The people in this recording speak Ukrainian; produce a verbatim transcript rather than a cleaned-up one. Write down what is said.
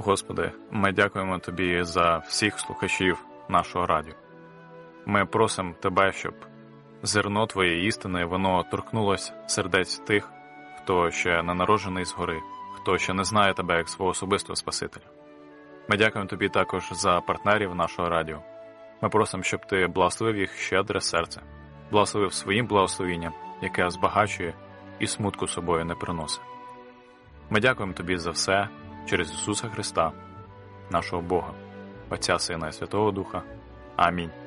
Господи, ми дякуємо Тобі за всіх слухачів нашого радіо. Ми просимо Тебе, щоб зерно Твоєї істини, воно торкнулося сердець тих, хто ще не народжений згори, хто ще не знає Тебе як свого особистого Спасителя. Ми дякуємо Тобі також за партнерів нашого радіо. Ми просимо, щоб Ти благословив їх щедре серце, благословив своїм благословінням, яке збагачує і смутку собою не приносить. Ми дякуємо Тобі за все через Ісуса Христа, нашого Бога, Отця, Сина і Святого Духа. Амінь.